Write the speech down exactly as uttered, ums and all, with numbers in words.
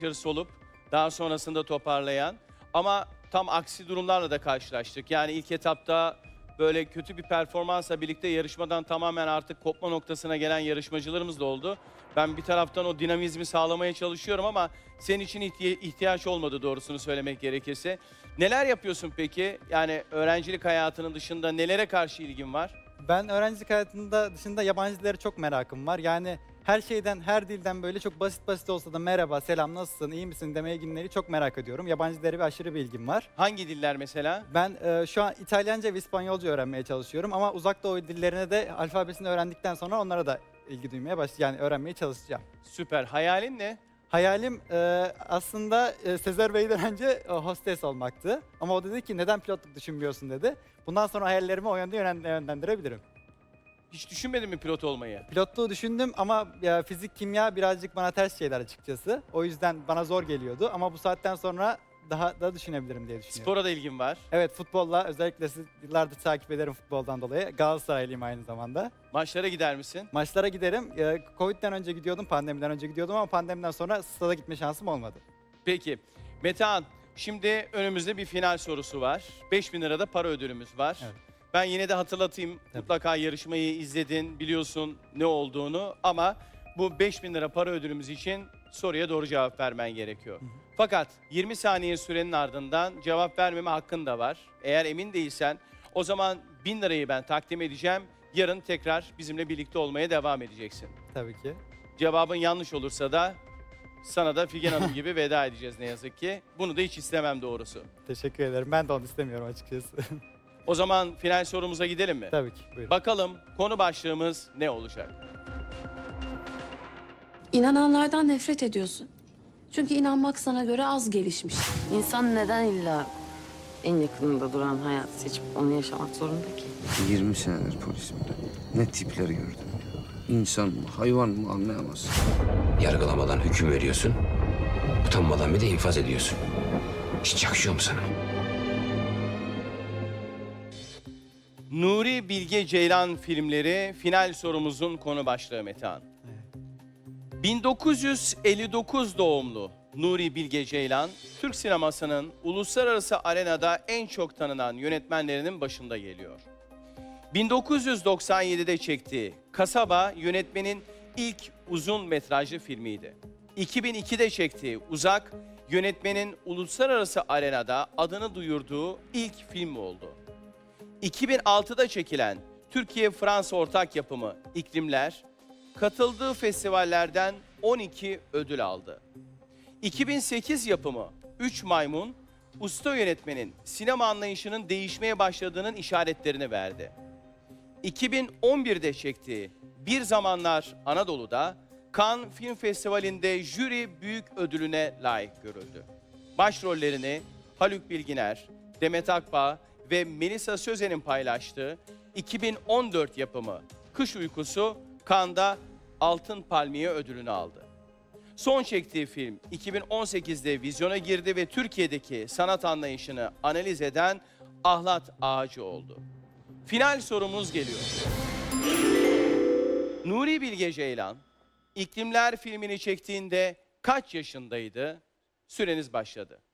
başarısı olup daha sonrasında toparlayan ama tam aksi durumlarla da karşılaştık. Yani ilk etapta böyle kötü bir performansla birlikte yarışmadan tamamen artık kopma noktasına gelen yarışmacılarımız da oldu. Ben bir taraftan o dinamizmi sağlamaya çalışıyorum ama senin için ihti- ihtiyaç olmadı doğrusunu söylemek gerekirse. Neler yapıyorsun peki? Yani öğrencilik hayatının dışında nelere karşı ilgin var? Ben öğrencilik hayatında dışında yabancı dillere çok merakım var. Yani her şeyden, her dilden böyle çok basit basit olsa da merhaba, selam, nasılsın, iyi misin demeye günleri çok merak ediyorum. Yabancı dillere bir aşırı bir ilgim var. Hangi diller mesela? Ben e, şu an İtalyanca ve İspanyolca öğrenmeye çalışıyorum ama uzak doğu dillerine de alfabesini öğrendikten sonra onlara da ilgi duymaya başlayacağım. Yani öğrenmeye çalışacağım. Süper. Hayalin ne? Hayalim e, aslında e, Sezer Bey'den önce e, hostes olmaktı. Ama o dedi ki neden pilotluk düşünmüyorsun dedi. Bundan sonra hayallerimi o yönde yönlen- yönlendirebilirim. Hiç düşünmedin mi pilot olmayı? Pilotluğu düşündüm ama ya, fizik, kimya birazcık bana ters şeyler açıkçası. O yüzden bana zor geliyordu ama bu saatten sonra daha da düşünebilirim diye düşünüyorum. Spora da ilgin var. Evet, futbolla özellikle siz yıllardır takip ederim futboldan dolayı. Galatasaraylıyım aynı zamanda. Maçlara gider misin? Maçlara giderim. Ee, Covid'den önce gidiyordum, pandemiden önce gidiyordum ama pandemiden sonra stada gitme şansım olmadı. Peki. Metehan, şimdi önümüzde bir final sorusu var. beş bin lirada para ödülümüz var. Evet. Ben yine de hatırlatayım. Tabii. Mutlaka yarışmayı izledin, biliyorsun ne olduğunu ama bu beş bin lira para ödülümüz için soruya doğru cevap vermen gerekiyor. Hı hı. Fakat yirmi saniye sürenin ardından cevap vermeme hakkın da var. Eğer emin değilsen o zaman bin lirayı ben takdim edeceğim. Yarın tekrar bizimle birlikte olmaya devam edeceksin. Tabii ki. Cevabın yanlış olursa da sana da Figen Hanım gibi veda edeceğiz ne yazık ki. Bunu da hiç istemem doğrusu. Teşekkür ederim. Ben de onu istemiyorum açıkçası. O zaman final sorumuza gidelim mi? Tabii ki. Buyurun. Bakalım konu başlığımız ne olacak? İnananlardan nefret ediyorsun. Çünkü inanmak sana göre az gelişmiş. İnsan neden illa en yakınında duran hayatı seçip onu yaşamak zorunda ki? yirmi senedir polisim ben. Ne tipleri gördüm ya. İnsan mı, hayvan mı anlayamazsın. Yargılamadan hüküm veriyorsun. Utanmadan bir de infaz ediyorsun. Hiç yakışıyor mu sana? Nuri Bilge Ceylan filmleri final sorumuzun konu başlığı Metehan. bin dokuz yüz elli dokuz doğumlu Nuri Bilge Ceylan, Türk sinemasının uluslararası arenada en çok tanınan yönetmenlerinin başında geliyor. bin dokuz yüz doksan yedide çektiği Kasaba yönetmenin ilk uzun metrajlı filmiydi. iki bin ikide çektiği Uzak, yönetmenin uluslararası arenada adını duyurduğu ilk film oldu. iki bin altıda çekilen Türkiye-Fransa ortak yapımı İklimler, katıldığı festivallerden on iki ödül aldı. iki bin sekiz yapımı Üç Maymun, usta yönetmenin sinema anlayışının değişmeye başladığının işaretlerini verdi. iki bin on birde çektiği Bir Zamanlar Anadolu'da Cannes Film Festivali'nde jüri büyük ödülüne layık görüldü. Başrollerini Haluk Bilginer, Demet Akbağ ve Melisa Sözen'in paylaştığı iki bin on dört yapımı Kış Uykusu Cannes'da Altın Palmiye ödülünü aldı. Son çektiği film iki bin on sekizde vizyona girdi ve Türkiye'deki sanat anlayışını analiz eden Ahlat Ağacı oldu. Final sorumuz geliyor. Nuri Bilge Ceylan, İklimler filmini çektiğinde kaç yaşındaydı? Süreniz başladı.